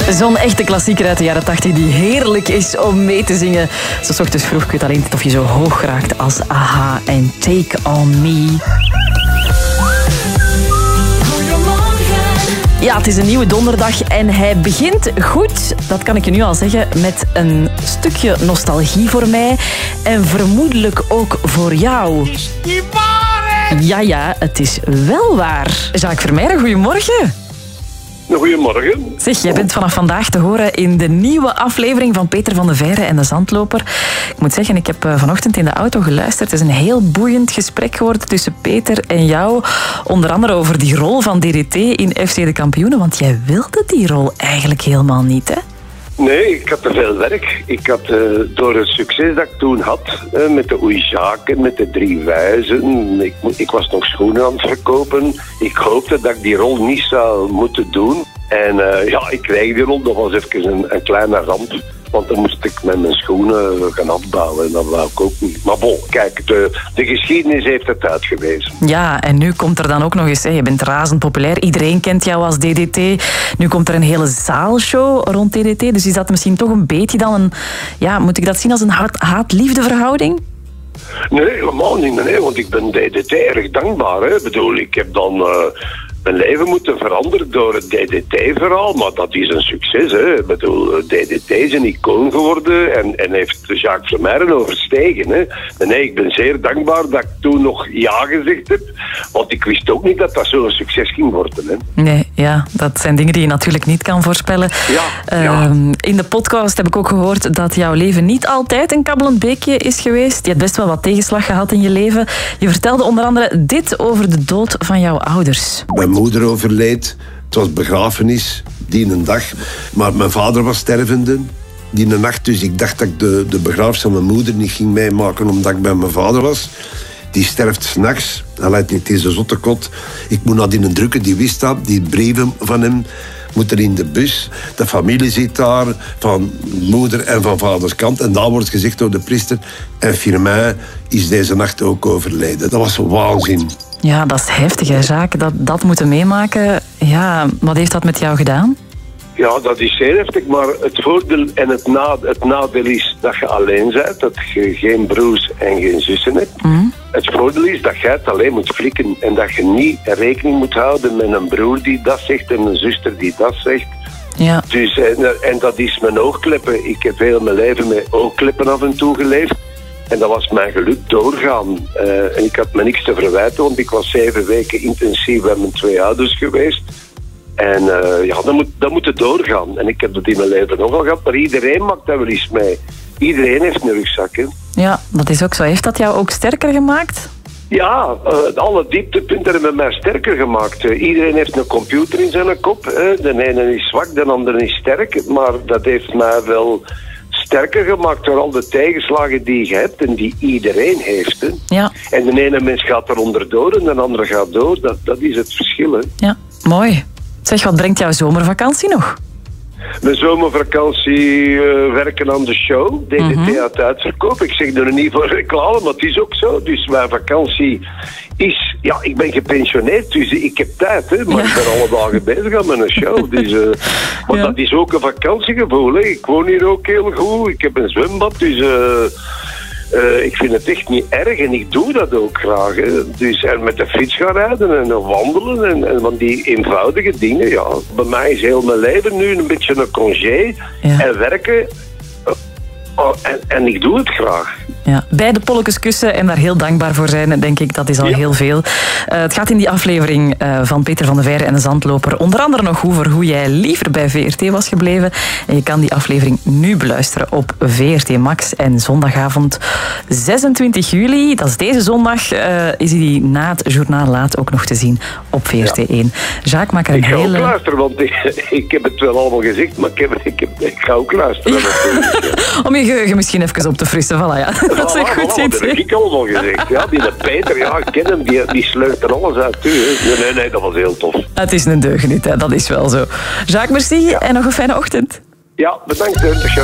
Zo'n echte klassieker uit de jaren 80 die heerlijk is om mee te zingen. Zo 's ochtends vroeg, ik weet alleen niet of je zo hoog raakt als AHA en Take On Me. Ja, het is een nieuwe donderdag en hij begint goed, dat kan ik je nu al zeggen, met een stukje nostalgie voor mij en vermoedelijk ook voor jou. Is niet waar, hè? Ja, het is wel waar. Jacques Vermeijren, goedemorgen. Goedemorgen. Zeg, jij bent vanaf vandaag te horen in de nieuwe aflevering van Peter van de Veire en de Zandloper. Ik moet zeggen, ik heb vanochtend in de auto geluisterd. Het is een heel boeiend gesprek geworden tussen Peter en jou. Onder andere over die rol van DDT in FC de Kampioenen. Want jij wilde die rol eigenlijk helemaal niet, hè? Nee, ik had te veel werk. Ik had door het succes dat ik toen had, met de Oeizaken, met de Drie Wijzen, ik was nog schoenen aan het verkopen. Ik hoopte dat ik die rol niet zou moeten doen. En ik kreeg die rol, dat was even een kleine ramp. Want dan moest ik met mijn schoenen gaan afbouwen en dat wou ik ook niet. Maar bon, kijk, de geschiedenis heeft het uitgewezen. Ja, en nu komt er dan ook nog eens, hè, je bent razend populair, iedereen kent jou als DDT. Nu komt er een hele zaalshow rond DDT, dus is dat misschien toch een beetje dan een... Ja, moet ik dat zien als een haat-liefde verhouding? Nee, helemaal niet, nee, want ik ben DDT erg dankbaar. Hè. Ik bedoel, ik heb dan... mijn leven moeten veranderen door het DDT-verhaal, maar dat is een succes. Hè. Ik bedoel, DDT is een icoon geworden en heeft Jacques Vermeijren overstegen. Hè. Nee, ik ben zeer dankbaar dat ik toen nog ja gezegd heb, want ik wist ook niet dat dat zo'n succes ging worden. Hè. Nee, ja, dat zijn dingen die je natuurlijk niet kan voorspellen. Ja. In de podcast heb ik ook gehoord dat jouw leven niet altijd een kabbelend beekje is geweest. Je hebt best wel wat tegenslag gehad in je leven. Je vertelde onder andere dit over de dood van jouw ouders. Mijn moeder overleed, het was begrafenis, die een dag. Maar mijn vader was stervende, die een nacht. Dus ik dacht dat ik de begrafenis van mijn moeder niet ging meemaken omdat ik bij mijn vader was. Die sterft 's nachts, hij leidt niet in zijn zottekot. Ik moet nadien drukken, die wist dat, die brieven van hem. Moet er in de bus. De familie zit daar, van moeder en van vaders kant. En daar wordt gezegd door de priester. En Firmin is deze nacht ook overleden. Dat was waanzin. Ja, dat is heftig, hè, Jacques. Dat moeten meemaken. Ja, wat heeft dat met jou gedaan? Ja, dat is zeer heftig, maar het voordeel en het nadeel is dat je alleen bent, dat je geen broers en geen zussen hebt. Mm. Het voordeel is dat jij het alleen moet flikken en dat je niet rekening moet houden met een broer die dat zegt en een zuster die dat zegt. Ja. Dus, en dat is mijn oogkleppen. Ik heb heel mijn leven met oogkleppen af en toe geleefd. En dat was mijn geluk doorgaan. En ik had me niks te verwijten, want ik was 7 weken intensief bij mijn 2 ouders geweest. En dat moet het doorgaan. En ik heb dat in mijn leven nogal gehad, maar iedereen maakt dat wel eens mee. Iedereen heeft een rugzak, hè. Ja, dat is ook zo. Heeft dat jou ook sterker gemaakt? Ja, alle dieptepunten hebben mij sterker gemaakt. Iedereen heeft een computer in zijn kop. De ene is zwak, de andere is sterk. Maar dat heeft mij wel sterker gemaakt door al de tegenslagen die je hebt en die iedereen heeft. Hè. Ja. En de ene mens gaat er onderdoor en de andere gaat door. Dat is het verschil. Hè. Ja, mooi. Zeg, wat brengt jouw zomervakantie nog? Mijn zomervakantie werken aan de show. DDT uit uitverkoop. Ik zeg er niet voor reclame, maar het is ook zo. Dus mijn vakantie is... Ja, ik ben gepensioneerd, dus ik heb tijd. Hè, maar ik ben alle dagen bezig aan mijn show. Dus, maar dat is ook een vakantiegevoel. Hè. Ik woon hier ook heel goed. Ik heb een zwembad, dus... ik vind het echt niet erg en ik doe dat ook graag. Hè. Dus en met de fiets gaan rijden en wandelen en van die eenvoudige dingen. Ja. Bij mij is heel mijn leven nu een beetje een congé en werken. En ik doe het graag. Ja, beide polletjes kussen en daar heel dankbaar voor zijn, denk ik, dat is al heel veel. Het gaat in die aflevering van Peter van de Veire en de Zandloper onder andere nog over hoe jij liever bij VRT was gebleven. En je kan die aflevering nu beluisteren op VRT Max. En zondagavond 26 juli, dat is deze zondag, is die na het journaal laat ook nog te zien op VRT1. Jacques, maak er een hele... Ik ga ook luisteren, want ik heb het wel allemaal gezegd, maar ik ga ook luisteren. Om je geheugen misschien even op te frissen, voilà, ja. Dat is een goed idee. Dat heb ik allemaal gezegd. Ja, die Peter, ja, ik ken hem, die sleurt er alles uit. Nee, dat was heel tof. Het is een deugeniet, hè, dat is wel zo. Jacques, merci en nog een fijne ochtend. Ja, bedankt.